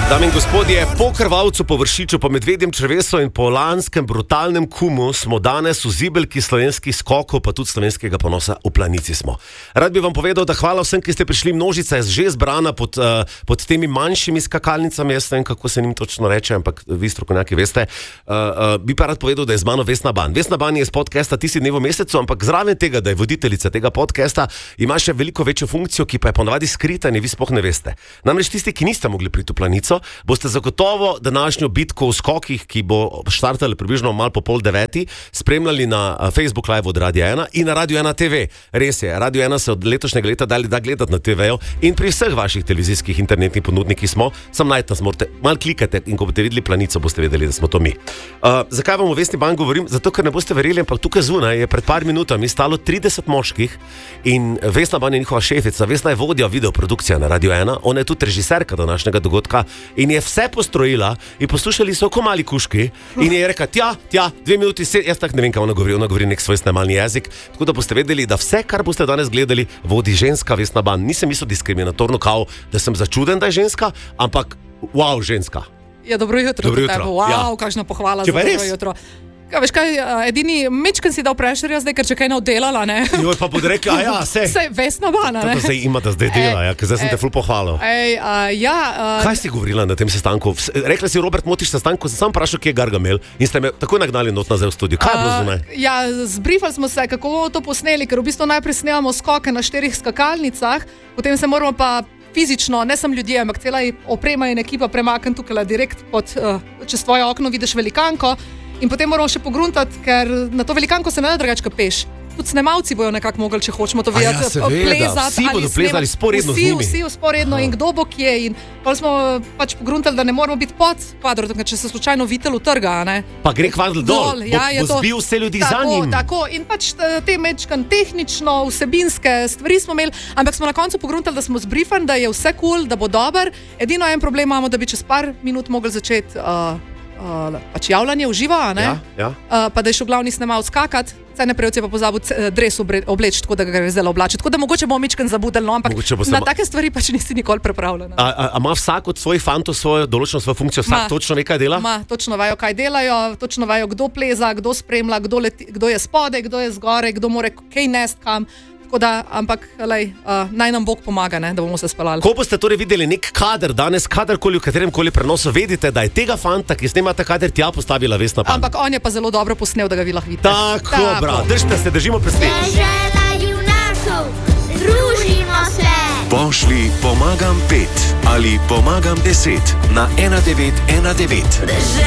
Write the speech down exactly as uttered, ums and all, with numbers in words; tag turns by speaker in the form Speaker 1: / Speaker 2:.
Speaker 1: Dame in gospodje, po krvavcu, po vršiču, po medvedjem črevesu in po lanskem brutalnem kumu smo danes v zibelki slovenskih skokov, pa tudi slovenskega ponosa v Planici smo. Rad bi vam povedal, da hvala vsem, ki ste prišli, množica je že zbrana pod, uh, pod temi manjšimi skakalnicami, jaz vem, kako se njim točno reče, ampak vi strokovnjaki veste. Uh, uh, bi pa rad povedal, da je z mano Vesna Ban. Vesna Ban je iz podcasta Ti si dnev v mesecu, ampak zraven tega, da je voditeljica tega podcasta, ima še veliko večjo funkcijo, ki pa je ponavadi skrita in vi sploh ne veste. Namreč tisti, ki niste mogli priti v Planico, boste zagotovo današnjo bitko v skokih, ki bo štartala približno malo po pol deveti, spremljali na Facebook Live od Radio ena in na Radio ena te ve. Res je, Radio ena se od letošnjega leta dali da gledati na te vejo in pri vseh vaših televizijskih internetnih ponudnikih smo, sam najti nas morate, malo klikate in ko boste videli Planico, boste vedeli, da smo to mi. Uh, zakaj vam o Vesni Ban govorim? Zato, ker ne boste verjeli, ampak tukaj zunaj je pred par minutami stalo trideset moških in Vesna Ban je njihova šefica. Vesna je vodja videoprodukcija na Radio ena, ona je tudi režiserka današnjega dogodka in je vse postrojila in poslušali so ko mali kuški in je rekla, tja, tja, dve minuti, se, jaz tak ne vem, kaj ona govori, ona govori nek svoj snemalni jezik, tako da boste vedeli, da vse, kar boste danes gledali, vodi ženska Vesna Ban. Nisem mislil diskriminatorno, kao, da sem začuden, da je ženska, ampak wow, ženska.
Speaker 2: Ja, dobro jutro.
Speaker 1: Dobro jutro.
Speaker 2: Wow,
Speaker 1: ja.
Speaker 2: Kakšna pohvala
Speaker 1: Če
Speaker 2: za dobro
Speaker 1: res?
Speaker 2: jutro. Kaj, veš kaj, edini mečken si dal prešerja zdaj, ker če kaj ne oddelala, ne?
Speaker 1: Joj, pa bodo rekli, a ja, se.
Speaker 2: Sej, Vesna Ban, ne?
Speaker 1: To zdaj ima, da zdaj dela, ja, ker zdaj sem te ful pohvalil.
Speaker 2: Ej, a, ja... A...
Speaker 1: Kaj si govorila na tem sestanku? Rekla si, Robert, motiš sestanku, sem sam vprašal, kje je Gargamel in ste me takoj nagnali not nazaj v studio. Kaj je bilo zunaj?
Speaker 2: Ja, zbrifali smo se, kako bomo to posneli, ker v bistvu najprej snemamo skoke na štirih skakalnicah, potem se moramo pa fizično, ne samo ljudje, ampak cela oprema in ekipa premakniti tukaj direkt pod, uh, čez tvoje okno vidiš velikanko in potem moramo še pogruntati, ker na to velikanko se ne da drugače peš. Tudi snemalci bojo nekako mogli, če hočemo to videti,
Speaker 1: ja, seveda,
Speaker 2: plezati.
Speaker 1: Vsi bodo plezali sporedno
Speaker 2: vsi,
Speaker 1: z njimi.
Speaker 2: Vsi sporedno in kdo bo kje. In pa smo pač pogruntali, da ne moramo biti pod kvadrom, če se slučajno vitel utrga. Ne?
Speaker 1: Pa gre kvadro dol,
Speaker 2: ja,
Speaker 1: bo, bo zbil vse ljudi
Speaker 2: tako,
Speaker 1: za njim.
Speaker 2: Tako, in pač te mečkan tehnično, vsebinske stvari smo imeli, ampak smo na koncu pogruntali, da smo zbrifani, da je vse kul, cool, da bo dober. Edino en problem imamo, da bi čez par minut mogli začeti uh, uh, pač javljanje v živo,
Speaker 1: ja, ja.
Speaker 2: uh, pa da je šel glavni snemal skakati. Saj najprej je pa pozabil dres obleči, tako da ga gre zdaj oblačiti. Tako da mogoče bomo mičken zabudili, no, ampak na take stvari pač nisi nikoli pripravljena.
Speaker 1: A, a, a ima vsak od svojih fantov svojo določeno svojo funkcijo, vsak ma, točno ve, kaj dela?
Speaker 2: Ma, točno vejo, kaj delajo, točno vejo, kdo pleza, kdo spremlja, kdo, leti, kdo je spode, kdo je zgore, kdo more kaj nest kam. Tako da, ampak, lej, uh, naj nam Bog pomaga, ne, da bomo se spalali.
Speaker 1: Ko boste torej videli nek kader danes, kadarkoli, v katerem koli prenosu, vedite, da je tega fanta, ki snema ta kader, tja postavila Vesna Ban.
Speaker 2: Ampak on je pa zelo dobro posnel, da ga vi lahko vidite.
Speaker 1: Tako, Tako. bra, držite se, držimo pesti.
Speaker 3: Dežela junakov, družimo se.
Speaker 4: Pošli pomagam pet ali pomagam deset na ena devet ena devet.